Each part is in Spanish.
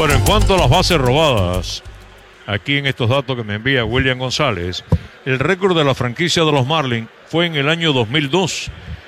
Bueno, en cuanto a las bases robadas, aquí en estos datos que me envía William González, el récord de la franquicia de los Marlins fue en el año 2002,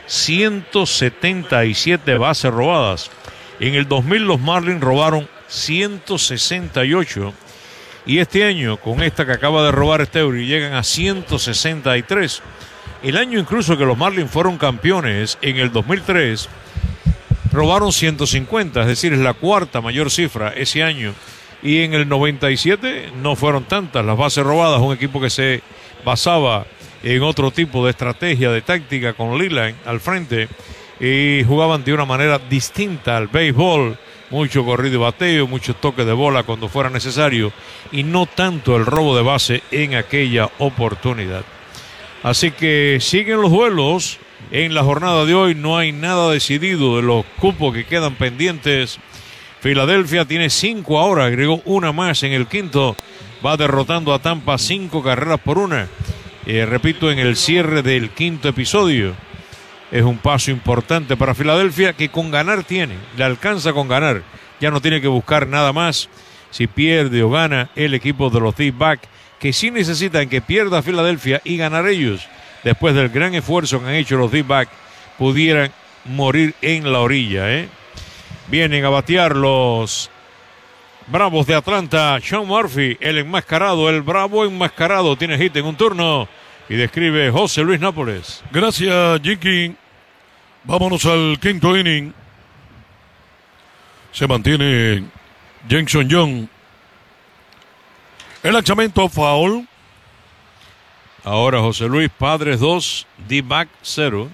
177 bases robadas. En el 2000 los Marlins robaron 168 y este año, con esta que acaba de robar Steury, llegan a 163. El año incluso que los Marlins fueron campeones, en el 2003, robaron 150, es decir, es la cuarta mayor cifra ese año. Y en el 97 no fueron tantas las bases robadas, un equipo que se basaba en otro tipo de estrategia, de táctica, con Leland al frente, y jugaban de una manera distinta al béisbol, mucho corrido y bateo, muchos toques de bola cuando fuera necesario, y no tanto el robo de base en aquella oportunidad. Así que siguen los duelos en la jornada de hoy, no hay nada decidido de los cupos que quedan pendientes. Filadelfia tiene 5 ahora, agregó una más en el quinto, va derrotando a Tampa 5-1. Repito, en el cierre del quinto episodio. Es un paso importante para Filadelfia, que con ganar tiene, le alcanza con ganar, ya no tiene que buscar nada más. Si pierde o gana el equipo de los D-Backs, que sí necesitan que pierda Filadelfia y ganar ellos, después del gran esfuerzo que han hecho los D-Backs, pudieran morir en la orilla. Vienen a batear los Bravos de Atlanta. Sean Murphy, el enmascarado, el bravo enmascarado, tiene hit en un turno y describe José Luis Nápoles. Gracias, Jiki. Vámonos al quinto inning. Se mantiene Jameson Young. El lanzamiento foul. Ahora José Luis, Padres 2, D-Back 0.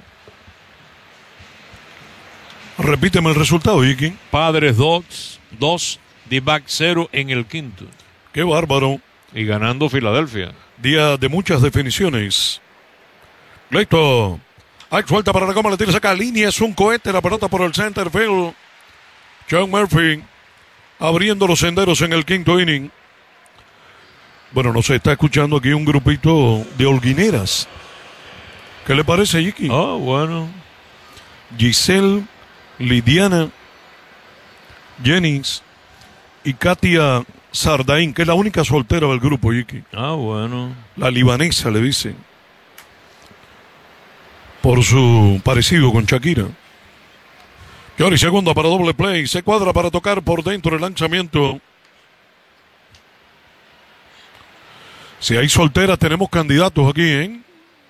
Repíteme el resultado, Jiki. Padres 2, D-Back 0 en el quinto. Qué bárbaro. Y ganando Filadelfia. Día de muchas definiciones. Listo. Hay suelta para la goma, le tira saca línea, es un cohete, la pelota por el center field. Sean Murphy abriendo los senderos en el quinto inning. Bueno, nos está escuchando aquí un grupito de holguineras. ¿Qué le parece, Jiki? Bueno. Giselle, Lidiana, Jennings y Katia Sardain, que es la única soltera del grupo, Jiki. Bueno. La libanesa, le dicen. Por su parecido con Shakira. Jory, segunda para doble play. Se cuadra para tocar por dentro el lanzamiento. Si hay solteras, tenemos candidatos aquí, ¿eh?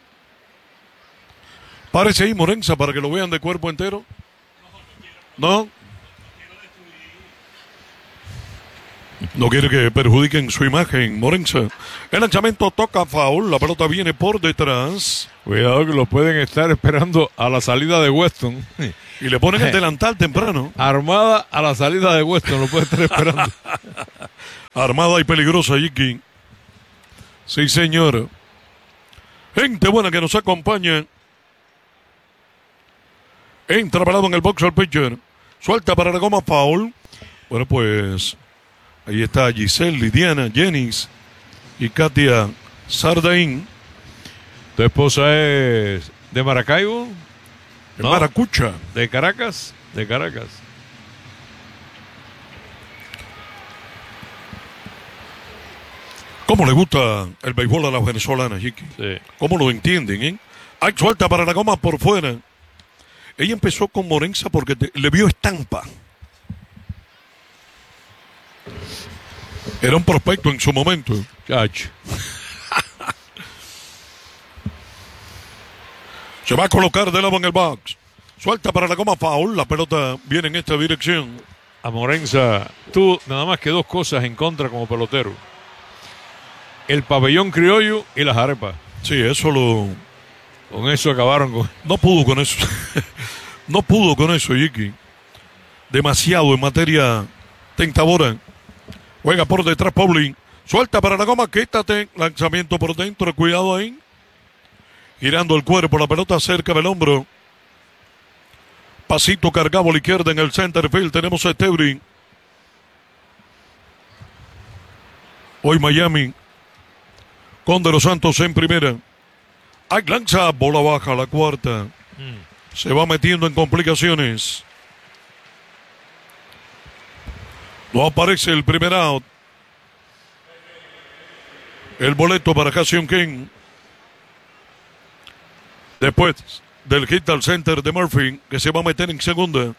Párese ahí, Morenza, para que lo vean de cuerpo entero. ¿No? No quiere que perjudiquen su imagen, Morenza. El lanzamiento toca foul, la pelota viene por detrás. Cuidado que lo pueden estar esperando a la salida de Weston. Y le ponen el delantal temprano. Armada a la salida de Weston, lo puede estar esperando. Armada y peligrosa, Jiki. Sí, señor. Gente buena que nos acompaña. Entra parado en el box al pitcher. Suelta para la goma, foul. Bueno, pues ahí está Giselle, Lidiana, Jennings y Katia Sardain. ¿Tu esposa es de Maracaibo? De Maracucha. ¿De Caracas? De Caracas. ¿Cómo le gusta el béisbol a las venezolanas, Jiki? Sí. ¿Cómo lo entienden, eh? Hay suelta para la goma por fuera. Ella empezó con Morenza porque le vio estampa. Era un prospecto en su momento. Chacho. Se va a colocar de lado en el box. Suelta para la goma, foul. La pelota viene en esta dirección. A Morenza, tú nada más que dos cosas en contra como pelotero. El pabellón criollo y las arepas. Sí, eso lo... Con eso acabaron con... No pudo con eso. No pudo con eso, Jiki. Demasiado en materia tentadora. Juega por detrás, Paulín. Suelta para la goma, quítate. Lanzamiento por dentro, cuidado ahí. Girando el cuerpo, la pelota cerca del hombro. Pasito cargado a la izquierda en el center field. Tenemos a Steury. Hoy Miami. Con De Los Santos en primera. Hay lanza, bola baja, la cuarta. Se va metiendo en complicaciones. No aparece el primer out. El boleto para Cassian King. Después del hit al center de Murphy, que se va a meter en segunda.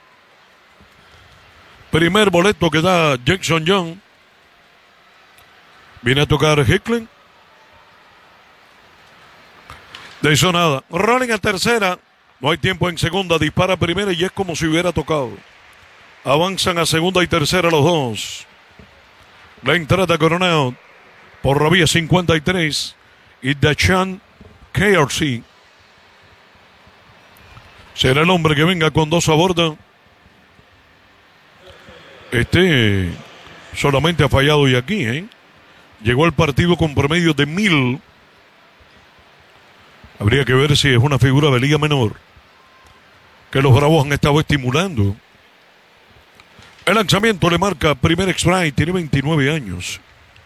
Primer boleto que da Jackson Young. Viene a tocar Hicklin. De eso nada. Rolling a tercera. No hay tiempo en segunda. Dispara primera y es como si hubiera tocado. Avanzan a segunda y tercera los dos. La entrada Coronel por la vía 53 y Dachan KRC será el hombre que venga con dos a bordo. Solamente ha fallado y aquí, llegó al partido con promedio de 1000. Habría que ver si es una figura de liga menor que los Bravos han estado estimulando. El lanzamiento le marca primer strike, tiene 29 años.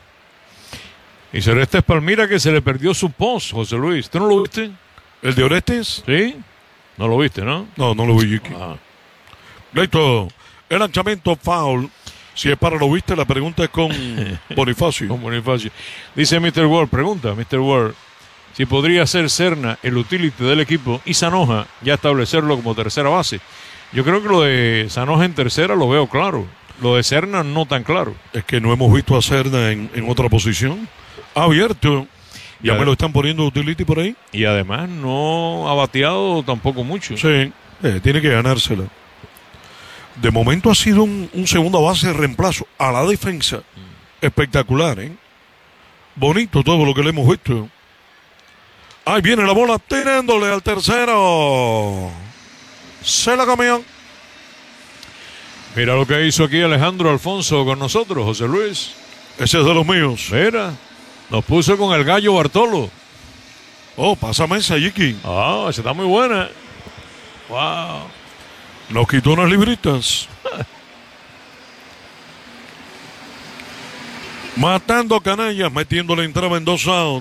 Y Celeste Palmira que se le perdió su post, José Luis. ¿Tú no lo viste? ¿El de Orestes? Sí. No lo viste, ¿no? No lo vi aquí. Listo. El lanzamiento foul. Si es para lo viste, la pregunta es con Bonifacio. Con Bonifacio. Dice Mr. Ward, pregunta Mr. Ward, si podría ser Serna el utility del equipo y Zanoja ya establecerlo como tercera base. Yo creo que lo de Zanoja en tercera lo veo claro. Lo de Serna no tan claro. Es que no hemos visto a Serna en otra posición. Abierto. Ya me lo están poniendo utility por ahí. Y además no ha bateado tampoco mucho. Sí, tiene que ganársela. De momento ha sido un segunda base de reemplazo a la defensa. Espectacular, Bonito todo lo que le hemos visto. Ahí viene la bola tirándole al tercero. Se la comió. Mira lo que hizo aquí Alejandro Alfonso con nosotros, José Luis. Ese es de los míos. Mira, nos puso con el gallo Bartolo. Oh, pásame esa, Yiki. Esa está muy buena. Wow. Nos quitó unas libritas. Matando canallas, metiendo la entrada en 2 outs.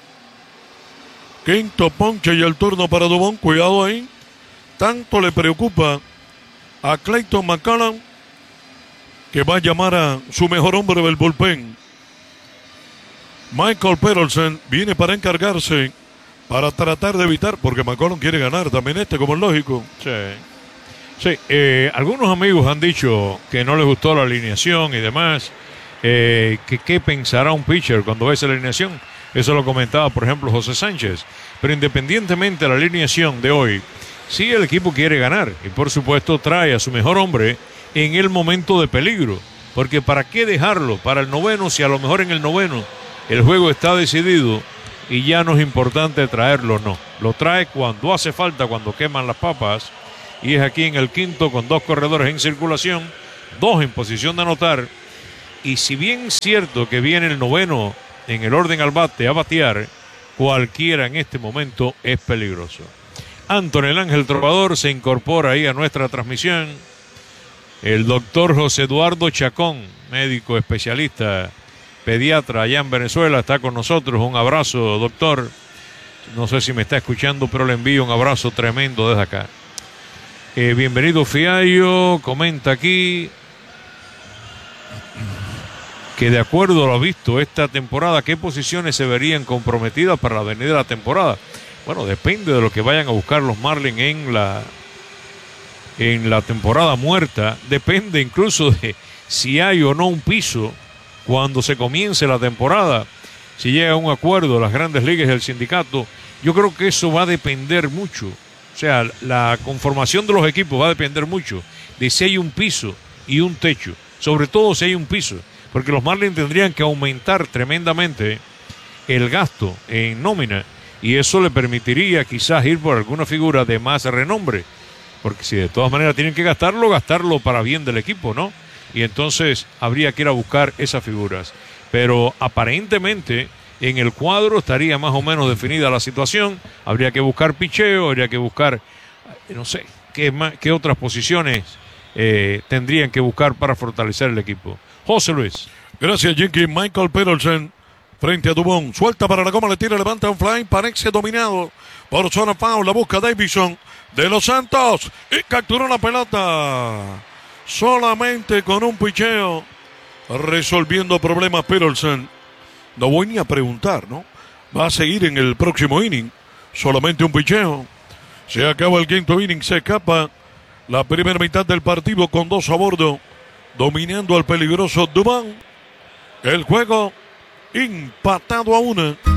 Quinto ponche y el turno para Dubón. Cuidado ahí. Tanto le preocupa a Clayton McCollum que va a llamar a su mejor hombre del bullpen. Michael Peterson viene para encargarse, para tratar de evitar, porque McCollum quiere ganar también como es lógico. Sí, algunos amigos han dicho que no les gustó la alineación y demás, que qué pensará un pitcher cuando ve esa alineación. Eso lo comentaba, por ejemplo, José Sánchez. Pero independientemente de la alineación de hoy, sí el equipo quiere ganar y por supuesto trae a su mejor hombre en el momento de peligro. Porque ¿para qué dejarlo para el noveno si a lo mejor en el noveno el juego está decidido y ya no es importante traerlo? No, lo trae cuando hace falta, cuando queman las papas. Y es aquí en el quinto con 2 corredores en circulación, 2 en posición de anotar. Y si bien es cierto que viene el noveno en el orden al bate a batear, cualquiera en este momento es peligroso. Anthony el Ángel Trovador se incorpora ahí a nuestra transmisión. El doctor José Eduardo Chacón, médico especialista, pediatra allá en Venezuela, está con nosotros. Un abrazo, doctor. No sé si me está escuchando, pero le envío un abrazo tremendo desde acá. Bienvenido Fiallo, comenta aquí que de acuerdo a lo visto esta temporada, ¿qué posiciones se verían comprometidas para la venida de la temporada? Bueno, depende de lo que vayan a buscar los Marlins en la temporada muerta. Depende incluso de si hay o no un piso cuando se comience la temporada. Si llega a un acuerdo las grandes ligas y el sindicato, yo creo que eso va a depender mucho. O sea, la conformación de los equipos va a depender mucho de si hay un piso y un techo. Sobre todo si hay un piso. Porque los Marlins tendrían que aumentar tremendamente el gasto en nómina. Y eso le permitiría quizás ir por alguna figura de más renombre. Porque si de todas maneras tienen que gastarlo para bien del equipo, ¿no? Y entonces habría que ir a buscar esas figuras. Pero aparentemente en el cuadro estaría más o menos definida la situación. Habría que buscar picheo, habría que buscar, no sé, qué otras posiciones tendrían que buscar para fortalecer el equipo. José Luis. Gracias, Jinky. Michael Peterson frente a Dubón. Suelta para la goma, le tira, levanta un fly. Parece dominado por zona foul. La busca Davidson de los Santos y capturó la pelota. solamente con un picheo, resolviendo problemas Peterson. No voy ni a preguntar, ¿no? Va a seguir en el próximo inning. Solamente un picheo. Se acaba el quinto inning, se escapa la primera mitad del partido con 2 a bordo, dominando al peligroso Dubán. El juego empatado a 1.